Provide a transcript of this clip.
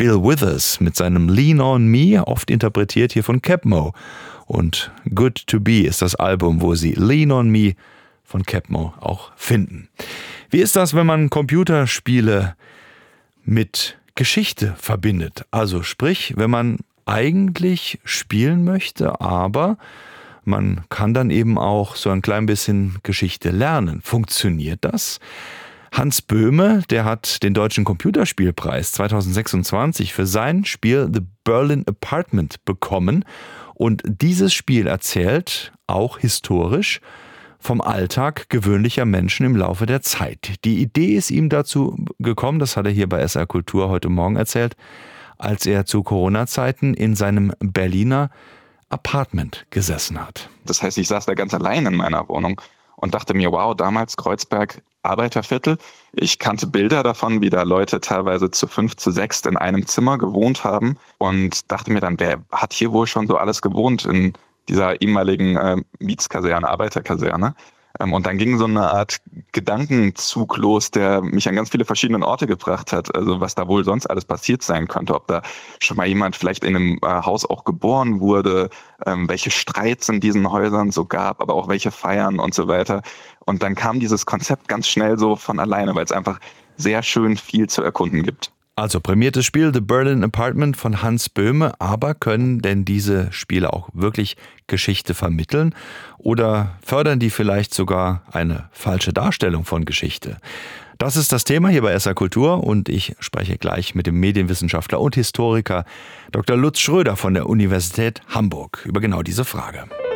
Bill Withers mit seinem Lean on Me, oft interpretiert hier von Capmo. Und Good to Be ist das Album, wo Sie Lean on Me von Capmo auch finden. Wie ist das, wenn man Computerspiele mit Geschichte verbindet? Also sprich, wenn man eigentlich spielen möchte, aber man kann dann eben auch so ein klein bisschen Geschichte lernen. Funktioniert das? Hans Böhme, der hat den Deutschen Computerspielpreis 2026 für sein Spiel The Berlin Apartment bekommen. Und dieses Spiel erzählt, auch historisch, vom Alltag gewöhnlicher Menschen im Laufe der Zeit. Die Idee ist ihm dazu gekommen, das hat er hier bei SR Kultur heute Morgen erzählt, als er zu Corona-Zeiten in seinem Berliner Apartment gesessen hat. Das heißt, ich saß da ganz allein in meiner Wohnung und dachte mir, wow, damals Kreuzberg, Arbeiterviertel. Ich kannte Bilder davon, wie da Leute teilweise zu 5, zu 6 in einem Zimmer gewohnt haben und dachte mir dann, wer hat hier wohl schon so alles gewohnt in dieser ehemaligen Mietskaserne, Arbeiterkaserne. Und dann ging so eine Art Gedankenzug los, der mich an ganz viele verschiedene Orte gebracht hat. Also was da wohl sonst alles passiert sein könnte. Ob da schon mal jemand vielleicht in einem Haus auch geboren wurde, welche Streits in diesen Häusern so gab, aber auch welche Feiern und so weiter. Und dann kam dieses Konzept ganz schnell so von alleine, weil es einfach sehr schön viel zu erkunden gibt. Also prämiertes Spiel The Berlin Apartment von Hans Böhme, aber können denn diese Spiele auch wirklich Geschichte vermitteln oder fördern die vielleicht sogar eine falsche Darstellung von Geschichte? Das ist das Thema hier bei SR Kultur und ich spreche gleich mit dem Medienwissenschaftler und Historiker Dr. Lutz Schröder von der Universität Hamburg über genau diese Frage.